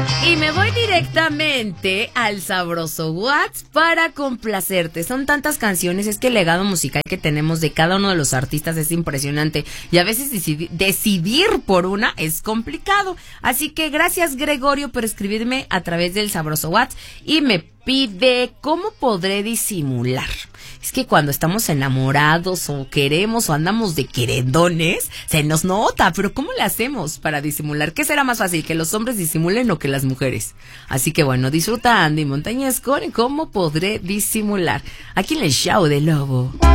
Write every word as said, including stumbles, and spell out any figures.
Y me voy directamente al sabroso Whats para complacerte. Son tantas canciones, es que el legado musical que tenemos de cada uno de los artistas es impresionante. Y a veces decidir, decidir por una es complicado. Así que gracias, Gregorio, por escribirme a través del sabroso Whats. Y me pide cómo podré disimular. Es que cuando estamos enamorados o queremos o andamos de querendones, se nos nota, pero ¿cómo le hacemos para disimular? ¿Qué será más fácil, que los hombres disimulen o que las mujeres? Así que bueno, disfruta Andy Montañez con cómo podré disimular, aquí en el show de Lobo.